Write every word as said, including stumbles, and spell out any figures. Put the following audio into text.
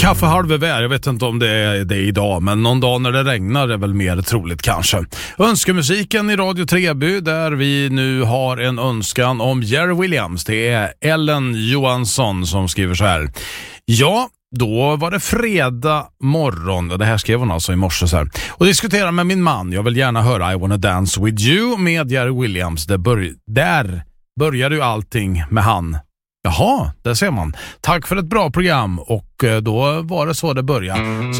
Kaffe halv över, jag vet inte om det är det idag, men någon dag när det regnar är väl mer troligt kanske. Önskemusiken i Radio Treby, där vi nu har en önskan om Jerry Williams. Det är Ellen Johansson som skriver så här. Ja, då var det fredag morgon, det här skrev hon alltså i morse så här, och diskuterar med min man. Jag vill gärna höra I Wanna Dance With You med Jerry Williams. Det bör- där började ju allting med han. Jaha, där ser man. Tack för ett bra program, och då var det så det började. Så